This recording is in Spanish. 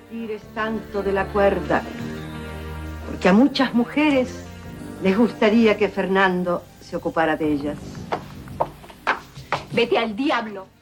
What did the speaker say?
tires tanto de la cuerda, porque a muchas mujeres les gustaría que Fernando se ocupara de ellas. Vete al diablo.